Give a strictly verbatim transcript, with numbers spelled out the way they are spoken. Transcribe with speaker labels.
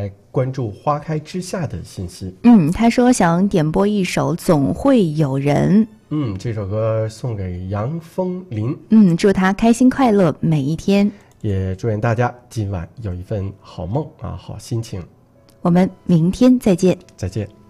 Speaker 1: 来关注花开之下的信息。
Speaker 2: 嗯，他说想点播一首《总会有人》。
Speaker 1: 嗯，这首歌送给杨枫林。
Speaker 2: 嗯，祝他开心快乐每一天，
Speaker 1: 也祝愿大家今晚有一份好梦啊，好心情。
Speaker 2: 我们明天再见。
Speaker 1: 再见。